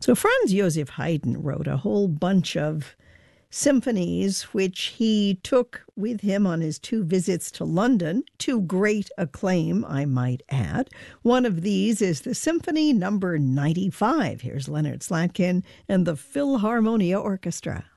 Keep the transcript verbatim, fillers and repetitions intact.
So Franz Joseph Haydn wrote a whole bunch of symphonies, which he took with him on his two visits to London, to great acclaim, I might add. One of these is the Symphony Number ninety-five. Here's Leonard Slatkin and the Philharmonia Orchestra.